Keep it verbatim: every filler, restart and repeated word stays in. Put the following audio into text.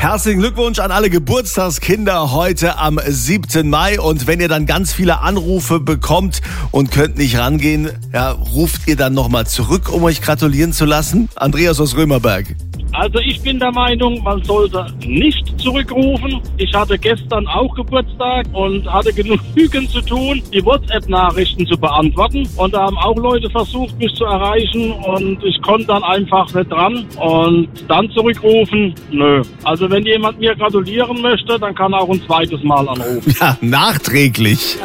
Herzlichen Glückwunsch an alle Geburtstagskinder heute am siebten Mai. Und wenn ihr dann ganz viele Anrufe bekommt und könnt nicht rangehen, ja, ruft ihr dann nochmal zurück, um euch gratulieren zu lassen? Andreas aus Römerberg. Also ich bin der Meinung, man sollte nicht zurückrufen. Ich hatte gestern auch Geburtstag und hatte genügend zu tun, die WhatsApp-Nachrichten zu beantworten. Und da haben auch Leute versucht, mich zu erreichen und ich konnte dann einfach nicht dran. Und dann zurückrufen, nö. Also wenn jemand mir gratulieren möchte, dann kann er auch ein zweites Mal anrufen. Ja, nachträglich.